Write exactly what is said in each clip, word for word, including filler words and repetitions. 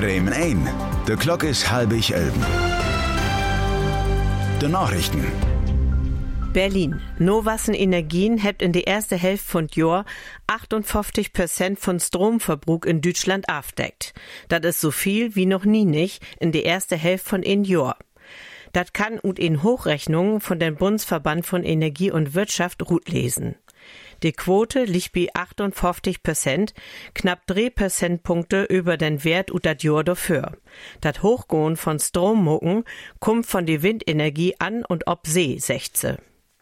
Bremen ein. De klok is halbig elben. De Nachrichten. Berlin. Nowassen Energien hebt in der ersten Hälfte von Jahr achtundfünfzig Prozent von Stromverbrauch in Deutschland aufdeckt. Das ist so viel wie noch nie nicht in der ersten Hälfte von ein Jahr. Das kann ut in Hochrechnungen von dem Bundesverband von Energie und Wirtschaft gut lesen. Die Quote liegt bei achtundfünfzig Prozent, knapp drei Prozentpunkte über den Wert ut dat Jahr dafür. Dat Hochgehen von Strommucken kommt von der Windenergie an und ob See, sechze.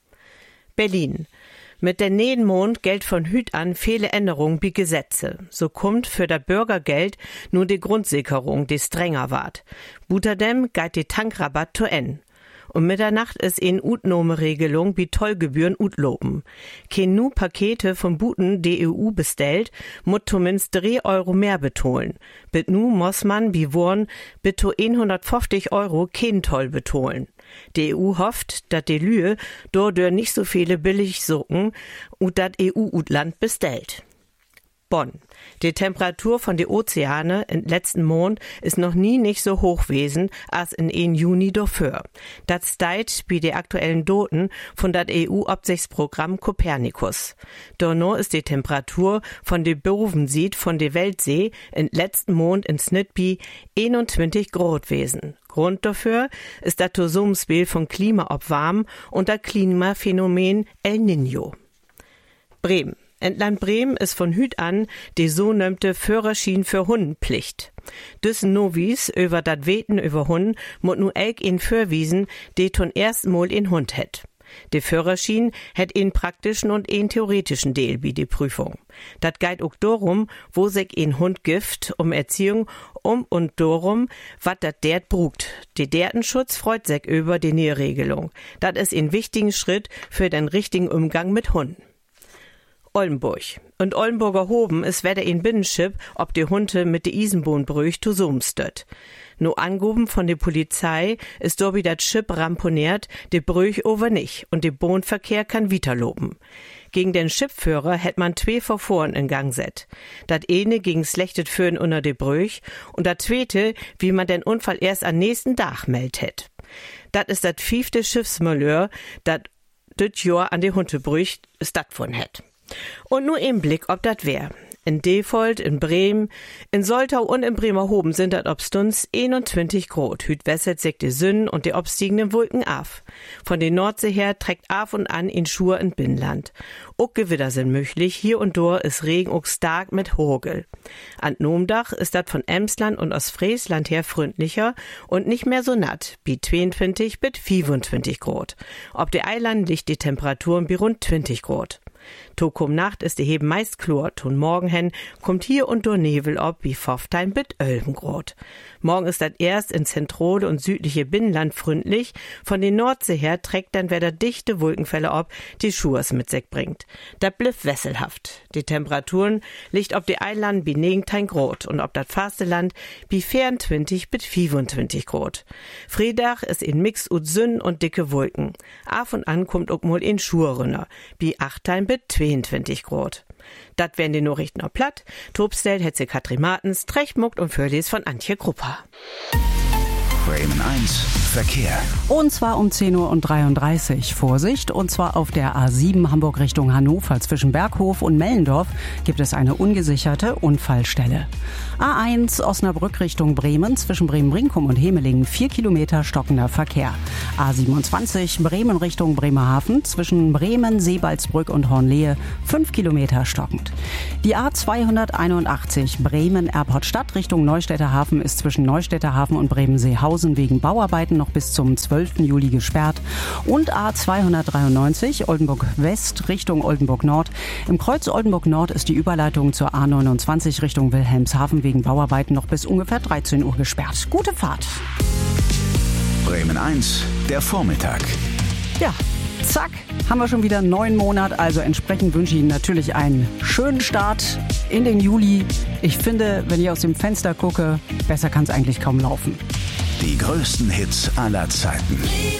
Berlin. Mit der nähen Mond gilt von hüt an viele Änderungen wie Gesetze. So kommt für das Bürgergeld nur die Grundsicherung, die strenger ward. Buterdem geht die Tankrabatt zu Ende. Um Mitternacht ist in Utnahmeregelung wie Tollgebühren utloben. Kein nu Pakete von Buten die E U bestellt, muss zumindest drei Euro mehr betonen. Bit nu muss man wie Worn bis zu hundertfünfzig Euro kein Toll betonen. Die E U hofft, dass die Lühe dodör nicht so viele billig suchen und dat E U-Utland bestellt. Bonn. Die Temperatur von den Ozeane im letzten Monat ist noch nie nicht so hoch gewesen als in ein Juni dafür. Das steigt bei den aktuellen Daten von das E U-Absichtsprogramm Copernicus. Donno ist die Temperatur von der Bovensied von der Weltsee im letzten Monat in Schnitt bei einundzwanzig Grad gewesen. Grund dafür ist das Zusammenspiel von Klimaabwarm und das Klimaphänomen El Niño. Bremen. In Land Bremen ist von hüt an die so nennte Führerschein für Hundenpflicht. Düssen Novis über dat Weten über Hunden mut nu elk in Fürwiesen, die ton ersten Mal in Hund het. De Führerschein het in praktischen und in theoretischen Deel wie die Prüfung. Dat geit ook dorum, wo sich in Hund gift, um Erziehung, um und dorum, wat dat dert brugt. Die Dertenschutz freut sich über die Nährregelung. Dat ist ein wichtigen Schritt für den richtigen Umgang mit Hunden. Oldenburg. Und Oldenburger Hoben ist weder ein Binnenschip, ob die Hunde mit de Isenbohnbrüch zusumstet. No angehoben von der Polizei ist dobi dat Schiff ramponiert, de Brüch over nicht und de Bohnverkehr kann weiterloben. Gegen den Schiffführer hätt man zwei Verfahren in Gang set. Dat eine gegen slechtet Führen unter de Brüch und dat zweite, wie man den Unfall erst am nächsten Tag meldet hätt. Dat ist dat fiefte Schiffsmalheur, dat dit Jahr an de Hundebrüch stattgefunden hätt. Und nur im Blick, ob dat wär. In Defold, in Bremen, in Soltau und in Bremerhoven sind dat obstuns einundzwanzig Grad. Hüt wässert sich die Sünnen und die obstiegenden Wolken af. Von den Nordsee her trägt af und an in Schur in Binnenland. Ook Gewitter sind möglich, hier und dort ist Regen ook stark mit Hagel. An Nomdach ist dat von Emsland und aus Friesland her freundlicher und nicht mehr so natt, wie zweiundzwanzig bis fünfundzwanzig Grad. Ob die Eiland liegt die Temperaturen wie rund zwanzig Grad. Tokum Nacht ist die Heben meist Chlor, tun morgen hen kommt hier und dort Nebel ob wie Pfofftein bit elf Grad. Morgen ist das erst in zentrale und südliche Binnenland freundlich, von den Nordsee her trägt dann wieder dichte Wolkenfälle ob, die Schurs mit sich bringt. Da bliff wesselhaft. Die Temperaturen liegt ob die Eiland wie neunzehn Grad und ob das Fasteland wie vierundzwanzig bis fünfundzwanzig Grad. Freitag ist in Mix und Sünn und dicke Wolken. Af und an kommt auch mal in Schurrünner, wie achtzehn bis zweiundzwanzig Grad. Dat wären die Nachrichten auf Platt. Tobstel, Hetze Katrin Martens, Trechtmuckt und Förlis von Antje Krupper. Bremen eins Verkehr. Und zwar um zehn Uhr dreiunddreißig. Vorsicht, und zwar auf der A sieben Hamburg Richtung Hannover. Zwischen Berghof und Mellendorf gibt es eine ungesicherte Unfallstelle. A eins Osnabrück Richtung Bremen. Zwischen Bremen-Brinkum und Hemelingen vier Kilometer stockender Verkehr. A siebenundzwanzig Bremen Richtung Bremerhaven. Zwischen Bremen, Seebaldsbrück und Hornlehe fünf Kilometer stockend. Die A zweihunderteinundachtzig Bremen-Erport-Stadt Richtung Neustädter Hafen ist zwischen Neustädter Hafen und Bremen-Seehausen wegen Bauarbeiten noch bis zum zwölften Juli gesperrt. Und A zweihundertdreiundneunzig Oldenburg West Richtung Oldenburg Nord. Im Kreuz Oldenburg Nord ist die Überleitung zur A neunundzwanzig Richtung Wilhelmshaven wegen Bauarbeiten noch bis ungefähr dreizehn Uhr gesperrt. Gute Fahrt. Bremen eins, der Vormittag. Ja, zack, haben wir schon wieder einen neuen Monat. Also entsprechend wünsche ich Ihnen natürlich einen schönen Start in den Juli. Ich finde, wenn ich aus dem Fenster gucke, besser kann es eigentlich kaum laufen. Die größten Hits aller Zeiten.